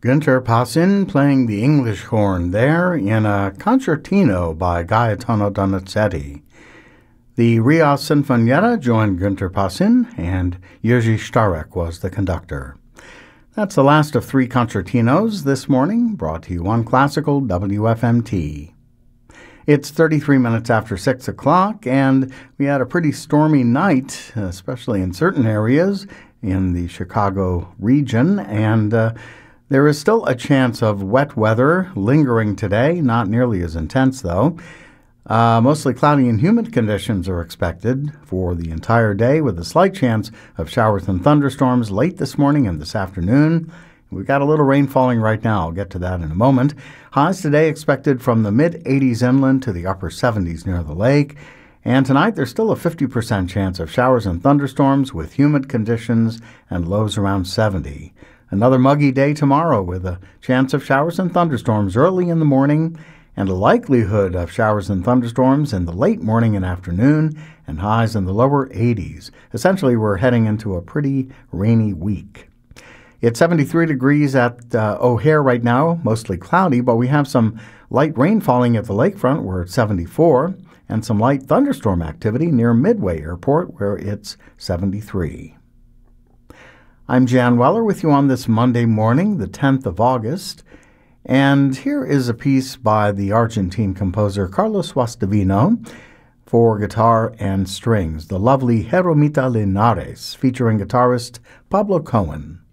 Günter Passin playing the English horn there in a concertino by Gaetano Donizetti. The Rias Sinfonietta joined Günter Passin, and Jerzy Starek was the conductor. That's the last of three concertinos this morning, brought to you on Classical WFMT. It's 33 minutes after 6 o'clock, and we had a pretty stormy night, especially in certain areas in the Chicago region, and there is still a chance of wet weather lingering today, not nearly as intense though. Mostly cloudy and humid conditions are expected for the entire day, with a slight chance of showers and thunderstorms late this morning and this afternoon. We've got a little rain falling right now. I'll get to that in a moment. Highs today expected from the mid-80s inland to the upper 70s near the lake. And tonight there's still a 50% chance of showers and thunderstorms with humid conditions and lows around 70. Another muggy day tomorrow with a chance of showers and thunderstorms early in the morning and a likelihood of showers and thunderstorms in the late morning and afternoon and highs in the lower 80s. Essentially, we're heading into a pretty rainy week. It's 73 degrees at O'Hare right now, mostly cloudy, but we have some light rain falling at the lakefront where it's 74 and some light thunderstorm activity near Midway Airport where it's 73. I'm Jan Weller with you on this Monday morning, the 10th of August, and here is a piece by the Argentine composer Carlos Guastavino for guitar and strings, the lovely Jeromita Linares, featuring guitarist Pablo Cohen.